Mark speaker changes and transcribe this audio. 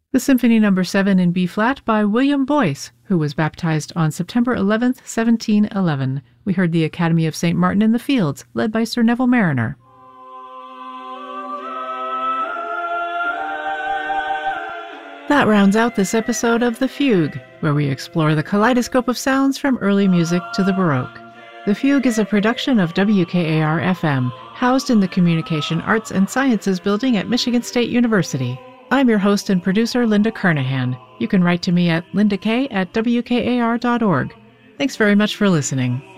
Speaker 1: The Symphony No. 7 in B-flat by William Boyce, who was baptized on September 11, 1711. We heard the Academy of St. Martin in the Fields, led by Sir Neville Marriner. That rounds out this episode of The Fugue, where we explore the kaleidoscope of sounds from early music to the Baroque. The Fugue is a production of WKAR-FM, housed in the Communication Arts and Sciences Building at Michigan State University. I'm your host and producer, Linda Carnahan. You can write to me at lindak@wkar.org. Thanks very much for listening.